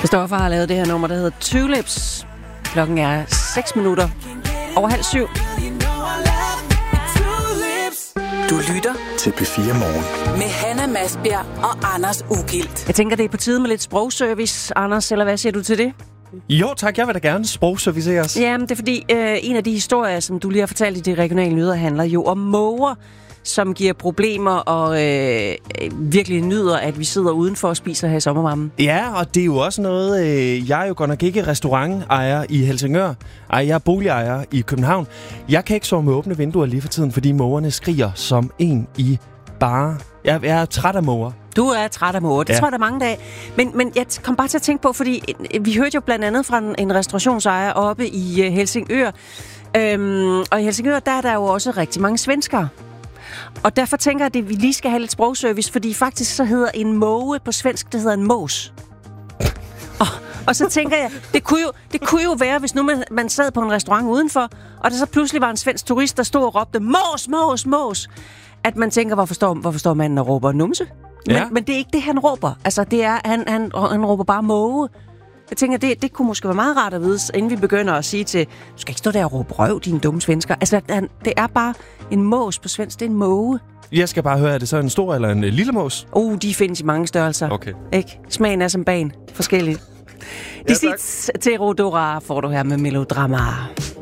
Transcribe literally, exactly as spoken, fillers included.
Christoffer har lavet det her nummer, der hedder Tulips. Klokken er seks minutter over halv syv. Du lytter til P fire Morgen med Hanna Masbjerg og Anders Ugilt. Jeg tænker, det er på tide med lidt sprogservice, Anders, eller hvad siger du til det? Jo tak, jeg vil da gerne sprogserviceres. Jamen, det er fordi, øh, en af de historier, som du lige har fortalt i de regionale nyheder, handler jo om måger, som giver problemer og øh, virkelig nyder, at vi sidder udenfor og spiser her i sommervarmen. Ja, og det er jo også noget, øh, jeg er jo godt nok ikke restaurantejer i Helsingør. Ej, jeg er boligejer i København. Jeg kan ikke sove med åbne vinduer lige for tiden, fordi mågerne skriger som en i bare. Jeg, jeg er træt af måger. Du er træt af måger. Det ja. tror jeg, der er mange dage. Men, men jeg kom bare til at tænke på, fordi vi hørte jo blandt andet fra en, en restaurationsejer oppe i uh, Helsingør. Øhm, og i Helsingør, der er der jo også rigtig mange svenskere. Og derfor tænker jeg, at vi lige skal have lidt sprogservice, fordi faktisk så hedder en måge på svensk, det hedder en mås. Og, og så tænker jeg, det kunne jo, det kunne jo være, hvis nu man, man sad på en restaurant udenfor, og der så pludselig var en svensk turist, der stod og råbte, mås, mås, mås. At man tænker, hvorfor står, hvorfor står manden og råber numse? Men, Ja. men det er ikke det, han råber. Altså, det er, han, han, han råber bare måge. Jeg tænker, det, det kunne måske være meget rart at vide, inden vi begynder at sige til, du skal ikke stå der og råbe røv, dine dumme svensker. Altså, han, det er bare en mås på svensk. Det er en måge. Jeg skal bare høre, er det så en stor eller en øh, lille mås? Uh, de findes i mange størrelser. Okay. Ikke? Smagen er som bagen. Forskelligt. Ja, De sit til Rodora får du her med Melodrama.